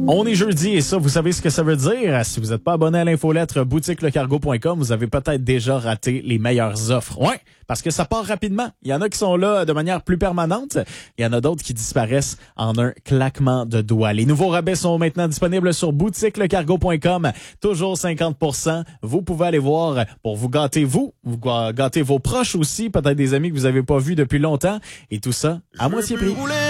On est jeudi et ça, vous savez ce que ça veut dire. Si vous n'êtes pas abonné à l'infolettre boutiquelecargo.com, vous avez peut-être déjà raté les meilleures offres. Ouais, parce que ça part rapidement. Il y en a qui sont là de manière plus permanente. Il y en a d'autres qui disparaissent en un claquement de doigts. Les nouveaux rabais sont maintenant disponibles sur boutiquelecargo.com. Toujours 50%. Vous pouvez aller voir pour vous gâter vous gâter vos proches aussi, peut-être des amis que vous n'avez pas vus depuis longtemps. Et tout ça à moitié prix.